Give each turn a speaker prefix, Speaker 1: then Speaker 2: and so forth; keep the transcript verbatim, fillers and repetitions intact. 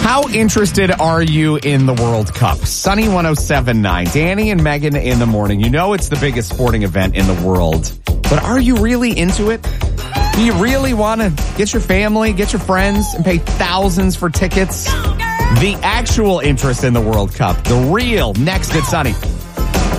Speaker 1: How interested are you in the World Cup? Sunny one oh seven point nine. Danny and Megan in the morning. You know it's the biggest sporting event in the world. But are you really into it? Do you really want to get your family, get your friends, and pay thousands for tickets? The actual interest in the World Cup. The real next at Sunny.